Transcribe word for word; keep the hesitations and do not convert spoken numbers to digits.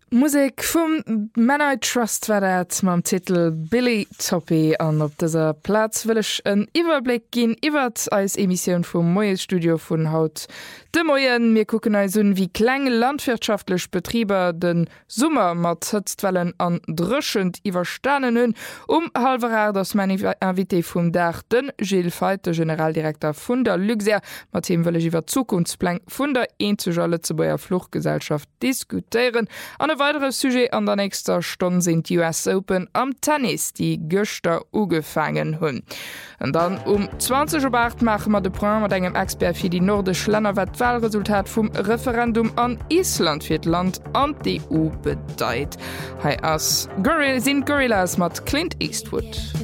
Musik vum Männer Trust wart mam Titel Billy Toppy an op dieser Platz willch en Iwerblick gin iwwer als Emission vum Moestudio vun Haut. De Moien mir gucken hun wie klenge landwirtschaftlich Betrieber den Summer mat Hëtztwellen an drschend iwwerstanen hun um halver das mein Invité vum Dach den Gilles Veit, der Generaldirektor vun der Luxair, mat dem wëlech iwwer Zukunftsplan vun der eenzejolle ze beier Fluchtgesellschaft diskutieren. An e weitere Sujet an der nächster Stunde sind U S Open am Tennis, die Göster ugefangen hunn. Und dann um zwanzig Uhr acht machen wir de Point mit engem Expert für die nordisch Länderwettwahlresultat vom Referendum an Island für das Land an die E U bedeit. Hi as Gorilla sind Gorillas mit Clint Eastwood.